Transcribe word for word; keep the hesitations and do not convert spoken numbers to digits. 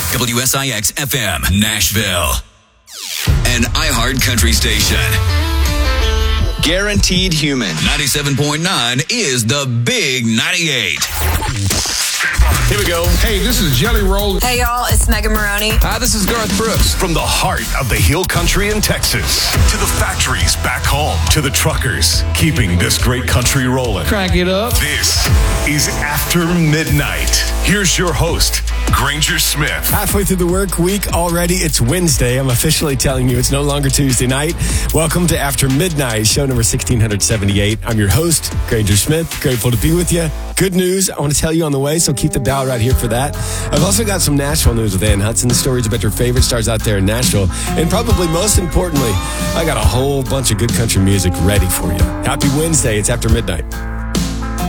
W S I X F M, Nashville. An iHeart country station. Guaranteed human. ninety-seven point nine is the Big ninety-eight. Here we go. Hey, this is Jelly Roll. Hey, y'all, it's Megan Maroney. Hi, this is Garth Brooks. From the heart of the Hill Country in Texas to the factories back home to the truckers keeping this great country rolling. Crank it up. This is After Midnight. Here's your host, Granger Smith. Halfway through the work week already, it's Wednesday. I'm officially telling you it's no longer Tuesday night. Welcome to After Midnight, show number sixteen seventy-eight. I'm your host, Granger Smith. Grateful to be with you. Good news I want to tell you on the way, so keep the dial right here for that. I've also got some Nashville news with Ann Hudson, the stories about your favorite stars out there in Nashville. And probably most importantly, I got a whole bunch of good country music ready for you. Happy Wednesday. It's After Midnight.